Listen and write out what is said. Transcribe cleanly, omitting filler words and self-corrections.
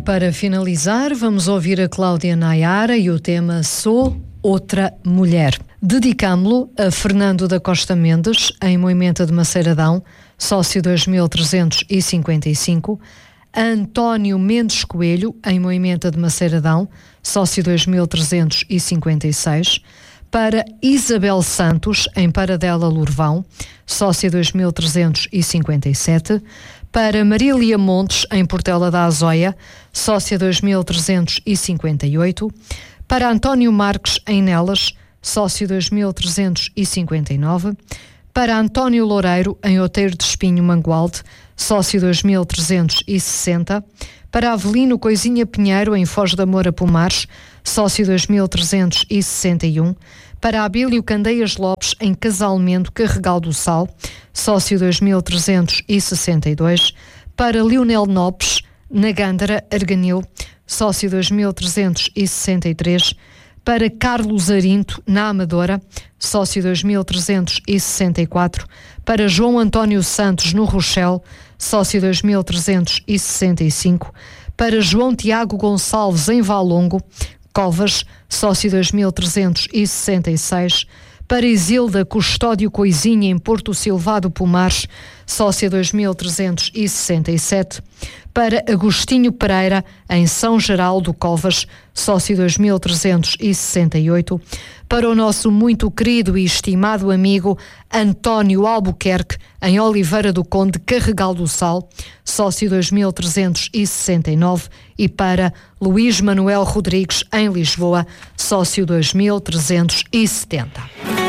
para finalizar, vamos ouvir a Cláudia Nayara e o tema Sou Outra Mulher. Dedicámo-lo a Fernando da Costa Mendes, em Moimenta de Maceiradão, sócio 2355, a António Mendes Coelho, em Moimenta de Maceiradão, sócio 2356, para Isabel Santos, em Paradela Lourvão, sócia 2357, para Marília Montes, em Portela da Azóia, sócia 2358, para António Marques, em Nelas, sócio 2359, para António Loureiro, em Outeiro de Espinho, Mangualde, sócio 2360, para Avelino Coisinha Pinheiro, em Foz da Moura, Pomares, sócio 2361, para Abílio Candeias Lopes, em Casalmento, Carregal do Sal, sócio 2362, para Lionel Nopes, na Gândara, Arganil, sócio 2363, para Carlos Arinto, na Amadora, sócio 2364, para João António Santos, no Rochel, sócio 2365, para João Tiago Gonçalves, em Valongo, Covas, sócio 2366, para Isilda Custódio Coisinha, em Porto Silvado, Pomares, sócia 2367, para Agostinho Pereira, em São Geraldo, Covas, sócio 2368, para o nosso muito querido e estimado amigo António Albuquerque, em Oliveira do Conde, Carregal do Sal, sócio 2369, e para Luís Manuel Rodrigues, em Lisboa, sócio 2370.